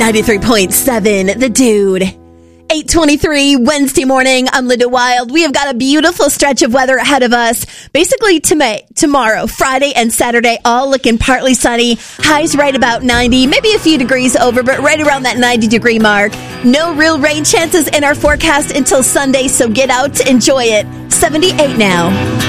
93.7, The Dude. 8:23 Wednesday morning. I'm Linda Wild. We have got a beautiful stretch of weather ahead of us. Basically tomorrow, Friday and Saturday, all looking partly sunny. Highs right about 90, maybe a few degrees over, but right around that 90-degree mark. No real rain chances in our forecast until Sunday, so get out to enjoy it. 78 now.